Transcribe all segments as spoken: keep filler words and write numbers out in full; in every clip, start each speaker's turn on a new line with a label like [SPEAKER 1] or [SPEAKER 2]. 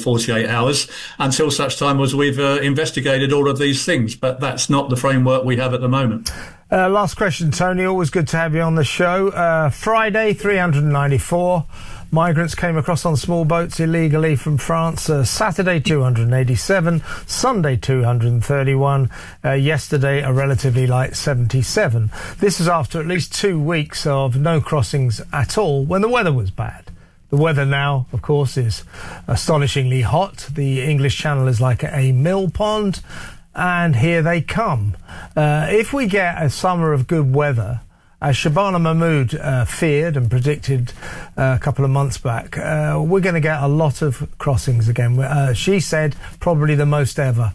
[SPEAKER 1] forty-eight hours until such time as we've uh, investigated all of these things. But that's not the framework we have at the moment.
[SPEAKER 2] Uh, last question, Tony. Always good to have you on the show. Uh, Friday, three hundred ninety-four migrants came across on small boats illegally from France. Uh, Saturday, two hundred eighty-seven. Sunday, two hundred thirty-one. Uh, yesterday, a relatively light seventy-seven. This is after at least two weeks of no crossings at all when the weather was bad. The weather now, of course, is astonishingly hot. The English Channel is like a mill pond. And here they come. Uh, if we get a summer of good weather, as Shabana Mahmood uh, feared and predicted uh, a couple of months back, uh, we're going to get a lot of crossings again. Uh, she said probably the most ever.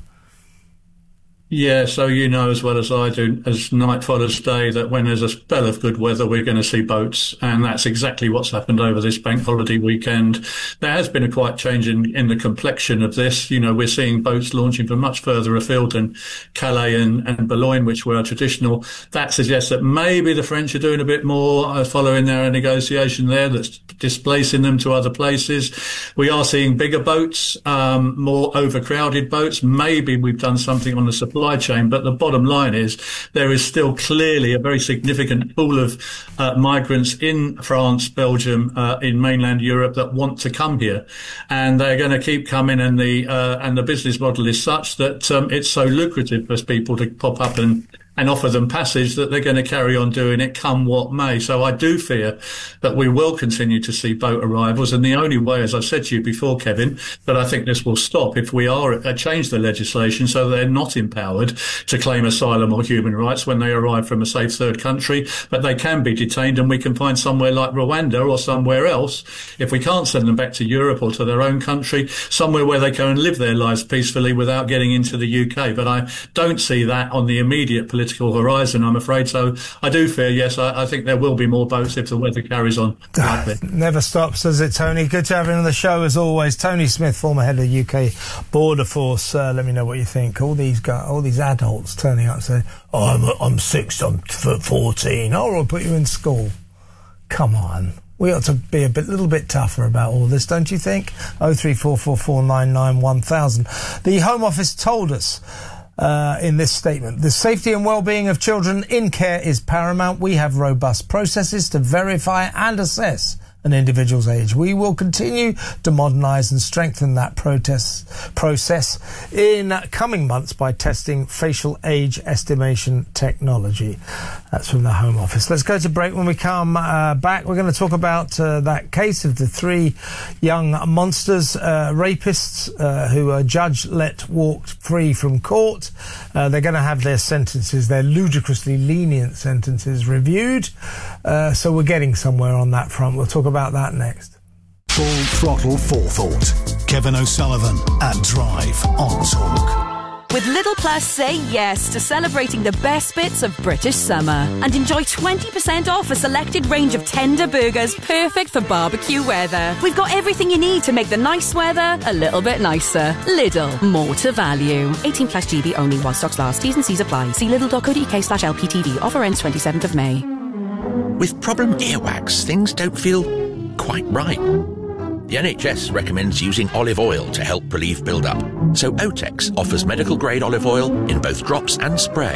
[SPEAKER 1] Yeah, so you know as well as I do, as night follows day, that when there's a spell of good weather, we're going to see boats. And that's exactly what's happened over this bank holiday weekend. There has been a quite change in, in the complexion of this. You know, we're seeing boats launching from much further afield than Calais and, and Boulogne, which were traditional. That suggests that maybe the French are doing a bit more uh, following their negotiation there that's displacing them to other places. We are seeing bigger boats, um, more overcrowded boats. Maybe we've done something on the supply chain, but the bottom line is there is still clearly a very significant pool of uh, migrants in France, Belgium, uh, in mainland Europe that want to come here, and they're going to keep coming. And the uh, and the business model is such that um, it's so lucrative for people to pop up and and offer them passage that they're going to carry on doing it come what may. So I do fear that we will continue to see boat arrivals. And the only way, as I said to you before, Kevin, that I think this will stop if we are uh, change the legislation so they're not empowered to claim asylum or human rights when they arrive from a safe third country, but they can be detained and we can find somewhere like Rwanda or somewhere else, if we can't send them back to Europe or to their own country, somewhere where they can live their lives peacefully without getting into the U K. But I don't see that on the immediate political political horizon, I'm afraid. So I do fear, yes, I, I think there will be more boats if the weather carries on like this.
[SPEAKER 2] Never stops, does it, Tony? Good to have you on the show as always. Tony Smith, former head of the U K Border Force. Uh, let me know what you think. All these guys, all these adults turning up saying, "Oh, I'm I'm six, I'm fourteen. Oh, I'll put you in school." Come on. We ought to be a bit, little bit tougher about all this, don't you think? oh three four four four nine nine one thousand. The Home Office told us Uh, in this statement, the safety and well-being of children in care is paramount. We have robust processes to verify and assess an individual's age. We will continue to modernise and strengthen that protest process in coming months by testing facial age estimation technology. That's from the Home Office. Let's go to break. When we come uh, back, we're going to talk about uh, that case of the three young monsters, uh, rapists, uh, who a judge let walk free from court. Uh, they're going to have their sentences, their ludicrously lenient sentences, reviewed. Uh, so we're getting somewhere on that front. We'll talk about that next.
[SPEAKER 3] Full Throttle Forethought. Kevin O'Sullivan at Drive on Talk.
[SPEAKER 4] With Lidl Plus, say yes to celebrating the best bits of British summer and enjoy twenty percent off a selected range of tender burgers perfect for barbecue weather. We've got everything you need to make the nice weather a little bit nicer. Lidl, more to value. eighteen plus G B only while stocks last. T's and C's apply. See lidl.co.uk slash LPTV. Offer ends twenty-seventh of May.
[SPEAKER 5] With problem earwax, things don't feel quite right. The N H S recommends using olive oil to help relieve build-up. So Otex offers medical-grade olive oil in both drops and spray.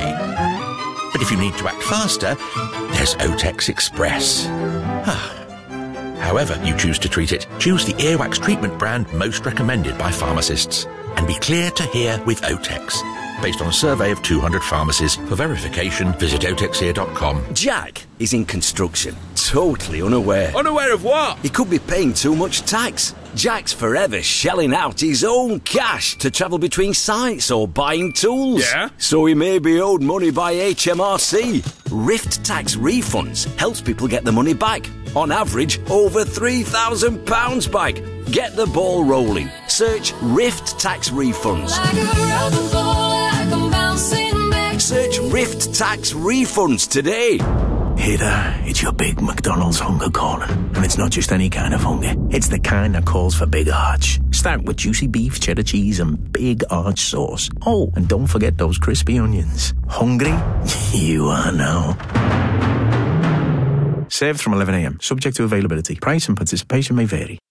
[SPEAKER 5] But if you need to act faster, there's Otex Express. However you choose to treat it, choose the earwax treatment brand most recommended by pharmacists. And be clear to hear with Otex. Based on a survey of two hundred pharmacies. For verification, visit otex ear dot com.
[SPEAKER 6] Jack is in construction, totally unaware.
[SPEAKER 7] Unaware of what?
[SPEAKER 6] He could be paying too much tax. Jack's forever shelling out his own cash to travel between sites or buying tools.
[SPEAKER 7] Yeah?
[SPEAKER 6] So he may be owed money by H M R C. Rift Tax Refunds helps people get the money back. On average, over three thousand pounds back. Get the ball rolling. Search Rift Tax Refunds. Like Search Rift Tax Refunds today.
[SPEAKER 8] Hey there, it's your big McDonald's hunger calling. And it's not just any kind of hunger. It's the kind that calls for big arch. Start with juicy beef, cheddar cheese and big arch sauce. Oh, and don't forget those crispy onions. Hungry? You are now. Served from eleven a m. Subject to availability. Price and participation may vary.